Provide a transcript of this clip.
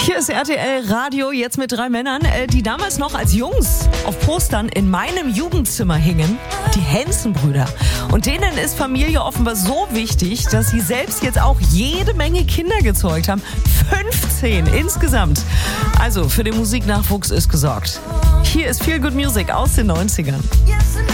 Hier ist RTL Radio, jetzt mit 3 Männern, die damals noch als Jungs auf Postern in meinem Jugendzimmer hingen. Die Henson-Brüder. Und denen ist Familie offenbar so wichtig, dass sie selbst jetzt auch jede Menge Kinder gezeugt haben. 15 insgesamt. Also für den Musiknachwuchs ist gesorgt. Hier ist Feel Good Music aus den 90ern.